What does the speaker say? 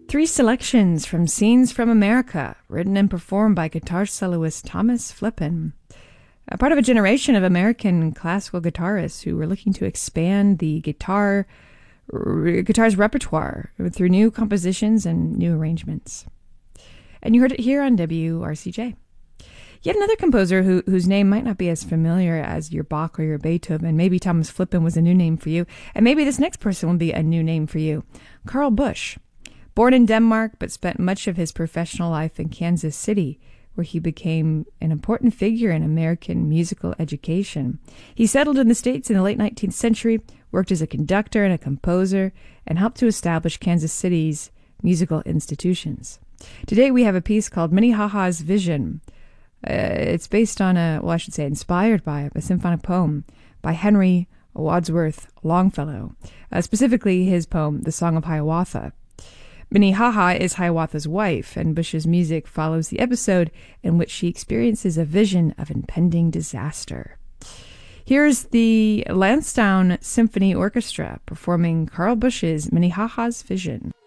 Three selections from Scenes from America, written and performed by guitar soloist Thomas Flippen. A part of a generation of American classical guitarists who were looking to expand the guitar's repertoire through new compositions and new arrangements. And you heard it here on WRCJ. Yet another composer whose name might not be as familiar as your Bach or your Beethoven. Maybe Thomas Flippen was a new name for you, and maybe this next person will be a new name for you. Carl Busch. Born in Denmark, but spent much of his professional life in Kansas City, where he became an important figure in American musical education. He settled in the States in the late 19th century, worked as a conductor and a composer, and helped to establish Kansas City's musical institutions. Today we have a piece called Minnehaha's Vision. It's based on inspired by a symphonic poem by Henry Wadsworth Longfellow, specifically his poem, The Song of Hiawatha. Minnehaha is Hiawatha's wife, and Busch's music follows the episode in which she experiences a vision of impending disaster. Here's the Lansdowne Symphony Orchestra performing Carl Busch's Minnehaha's Vision.